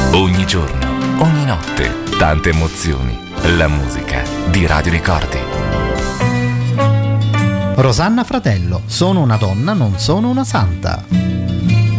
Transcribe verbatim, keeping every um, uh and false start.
Ogni giorno, ogni notte, tante emozioni. La musica di Radio Ricordi. Rosanna Fratello, sono una donna, non sono una santa.